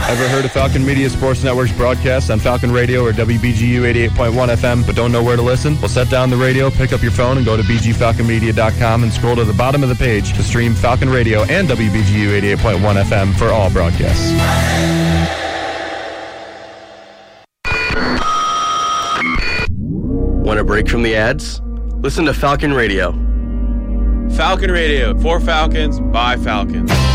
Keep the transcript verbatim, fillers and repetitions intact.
Ever heard of Falcon Media Sports Network's broadcast on Falcon Radio or W B G U eighty-eight point one F M but don't know where to listen? Well, set down the radio, pick up your phone, and go to b g falcon media dot com and scroll to the bottom of the page to stream Falcon Radio and W B G U eighty-eight point one F M for all broadcasts. Want a break from the ads? Listen to Falcon Radio. Falcon Radio, for Falcons, by Falcons.